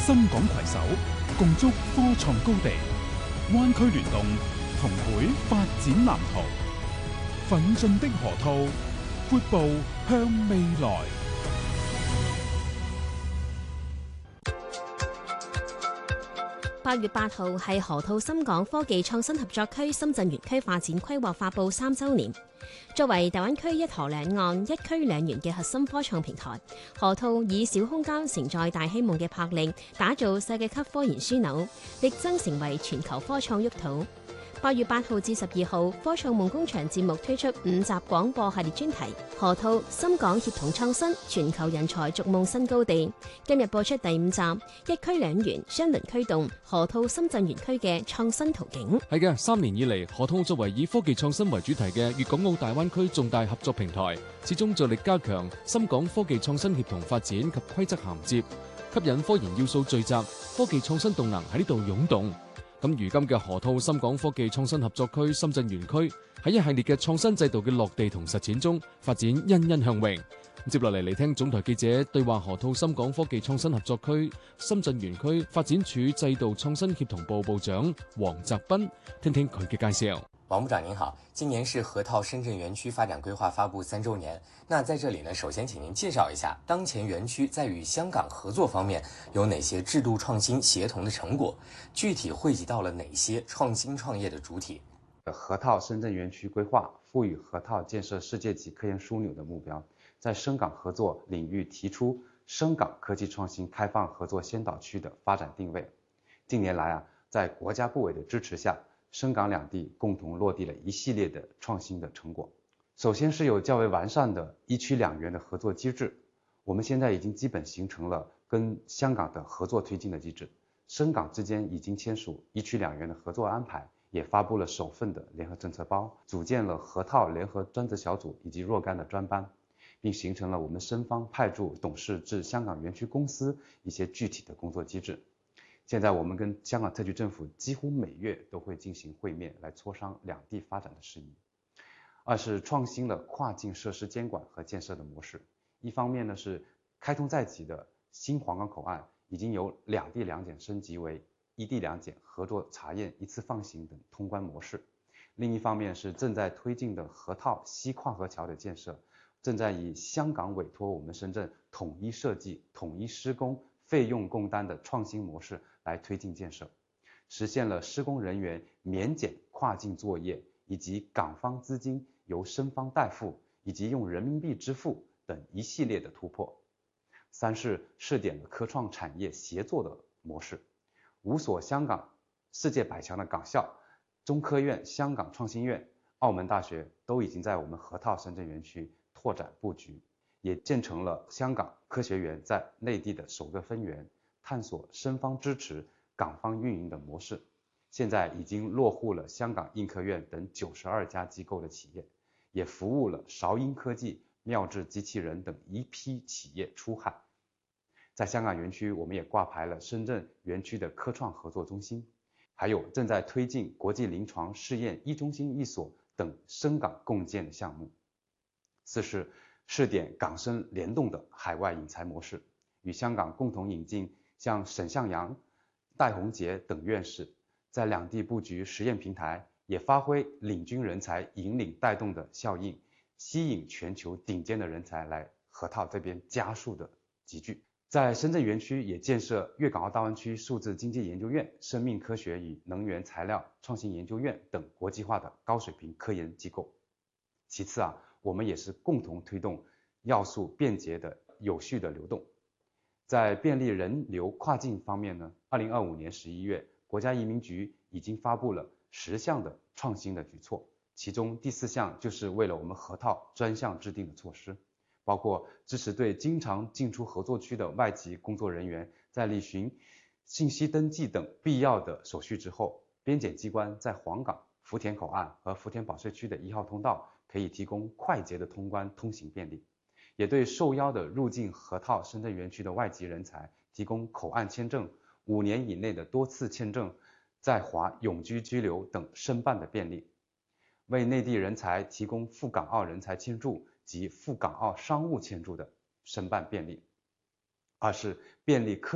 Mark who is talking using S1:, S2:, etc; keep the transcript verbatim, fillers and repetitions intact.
S1: 深港攜手，共築科創高地，灣區聯動，同繪發展藍圖。奮進的河套，闊步向未來。
S2: 八月八號係河套深港科技創新合作區深圳園區發展規劃發布三週年。作為大灣區一河兩岸、一區兩園嘅核心科創平台，河套以小空間承載大希望嘅魄力，打造世界級科研樞紐，力爭成為全球科創沃土。八月八號至十二號，科創夢工場節目推出五集廣播系列專題，河套深港協同創新，全球人才逐夢新高地。今日播出第五集，一區兩園雙輪驅動河套深圳園區嘅創新途徑。
S3: 係嘅，三年以嚟，河套作為以科技創新為主題嘅粵港澳大灣區重大合作平台，始終着力加強深港科技創新協同發展及規則銜接，吸引科研要素聚集，科技創新動能喺呢度湧動。咁如今嘅河套深港科技創新合作區深圳園區喺一系列嘅創新制度嘅落地同實踐中發展欣欣向榮。接落嚟嚟聽總台記者對話河套深港科技創新合作區深圳園區發展處制度創新協同部部長黃澤斌，聽聽佢嘅介紹。
S4: 王部長您好，今年是河套深圳園區發展規劃發布三週年。那在這裡呢，首先請您介紹一下當前園區在與香港合作方面有哪些制度創新協同的成果，具體匯集到了哪些創新創業的主體。
S5: 河套深圳園區規劃賦予河套建設世界級科研樞紐的目標，在深港合作領域提出深港科技創新開放合作先導區的發展定位。近年來啊，在國家部委的支持下，深港兩地共同落地了一系列的創新的成果。首先是有較為完善的一區兩園的合作機制，我們現在已經基本形成了跟香港的合作推進的機制，深港之間已經簽署一區兩園的合作安排，也發布了首份的聯合政策包，組建了河套聯合專責小組以及若干的專班，並形成了我們深方派駐董事至香港園區公司一些具體的工作機制。現在我們跟香港特區政府幾乎每月都會進行會面，來磋商兩地發展的事宜。二是創新了跨境設施監管和建設的模式。一方面呢是開通在即的新皇崗口岸已經由兩地兩檢升級為一地兩檢合作查驗一次放行等通關模式。另一方面是正在推進的河套西跨河橋的建設，正在以香港委託我們深圳統一設計、統一施工、費用共擔的創新模式來推進建設，實現了施工人員免檢跨境作業，以及港方資金由深方代付，以及用人民幣支付等一系列的突破。三是試點了科創產業協作的模式，五所香港世界百強的港校，中科院、香港創新院、澳門大學都已經在我們河套深圳園區拓展布局，也建成了香港科學園在內地的首個分園，探索深方支持、港方運營的模式。現在已經落戶了香港應科院等九十二家機構的企業，也服務了韶英科技、妙智機器人等一批企業出海。在香港園區，我們也掛牌了深圳園區的科創合作中心，還有正在推進國際臨床試驗一中心一所等深港共建的項目。四是試點港深聯動的海外引才模式，與香港共同引進像沈向陽、戴宏傑等院士，在兩地布局實驗平台，也發揮領軍人才引領帶動的效應，吸引全球頂尖的人才來河套這邊加速的集聚。在深圳園區也建設粵港澳大灣區數字經濟研究院、生命科學與能源材料創新研究院等國際化的高水平科研機構。其次啊，我們也是共同推動要素便捷的有序的流動。在便利人流跨境方面呢，二零二五年十一月，國家移民局已經發布了十項的創新的舉措，其中第四項就是為了我們河套專項制定的措施，包括支持對經常進出合作區的外籍工作人員在履行信息登記等必要的手續之後，邊檢機關在皇崗、福田口岸和福田保稅區的一號通道可以提供快捷的通關通行便利，也對受邀的入境河套深圳園區的外籍人才提供口岸簽證、五年以內的多次簽證、在華永居居留等申辦的便利，為內地人才提供赴港澳人才簽注及赴港澳商務簽注的申辦便利。二是便利科